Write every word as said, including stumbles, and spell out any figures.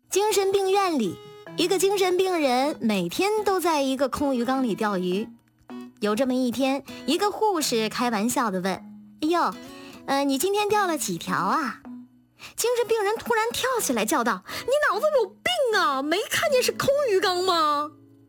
精神病院里，一个精神病人每天都在一个空鱼缸里钓鱼。有这么一天，一个护士开玩笑地问：哎呦，呃，你今天钓了几条啊？精神病人突然跳起来叫道：你脑子有病啊，没看见是空鱼缸吗？